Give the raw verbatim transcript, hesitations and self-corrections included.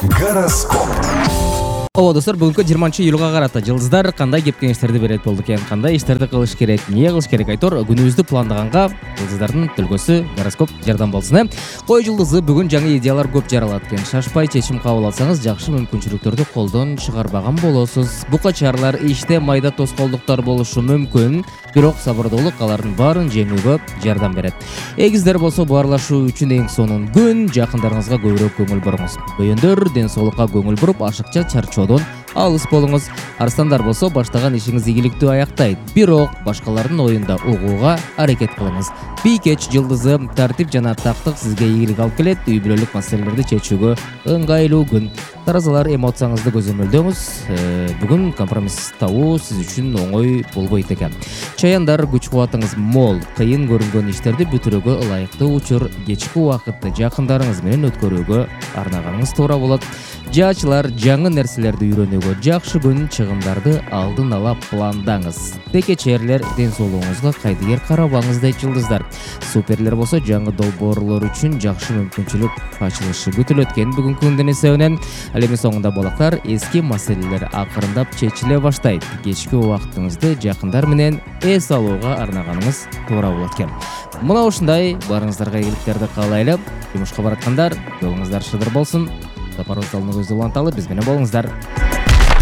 Гороскоп. Ооба достор, бүгүнкү жыйырманчы июлга карата жылдыздар кандай кеп кеңештерди берет болду экен, кандай иштерди кылыш керек, эмне кылыш керек айтор күнүбүздү пландаганга жылдыздардын түлгөсү гороскоп жардам болсун. э Кой жылдызы бүгүн жаңы идеялар көп жаралат экен. Шашпай чечим кабыл алсаңыз жакшы мүмкүнчүлүктөрдү колдон чыгарбаган болосуз. Букачарлар иште майда тоскоолдуктар болушу мүмкүн, бирок сабырдуулук алардын баарын жеңүүгө жардам берет. Эгиздер болсо баарлашуу үчүн эң сонун күн, жакындарыңызга көбүрөөк көңүл буруңуз. Бөйөндөр ден соолукка көңүл буруп, ашыкча чарчоодон алыс болуңуз. Арстандар болсо баштаган ишиңиз ийгиликтүү аяктайт, бирок башкалардын оюнда угууга аракет кылыңыз. Бийкеч жылдызы тартип жана тактык сизге ийгилик алып келет, үй бүлөлүк маселелерди чечүүгө ыңгайлуу күн. Таразалар, эмоцияңызды көзөмөлдөңүз. Бүгүн компромисс табуу сиз үчүн оңой болбойт экен. Чаяндар, күч кубатыңыз мол, кыйын көрүнгөн иштерди бүтүрүүгө ылайыктуу учур. Кечки убакытты жакындарыңыз менен өткөрүүгө арнаганыңыз туура болот. Жаачылар, жаңы нерселерди үйрөнүүгө жакшы күн, чыгымдарды алдын ала пландаңыз. Текечерлер, ден соолугуңузга кайдыгер карабаңыз дейт жылдыздар. Суперлер болсо жаңы долбоорлор үчүн жакшы мүмкүнчүлүк ачылышы күтүлөт экен бүгүнкү күндүн эсебинен. Ал эми соңунда балактар, эски маселелер акырындап чечиле баштайт. Кечки убактыңызды жакындар менен эс алууга арнаганыңыз туура болот экен. Мына ушундай барыңыздарга ийгиликтерди каалайлы. Жумушка бараткандар, жолуңуздар шыдыр болсун. Сапарыңыз алына көздү уланталы, биз менен болуңуздар.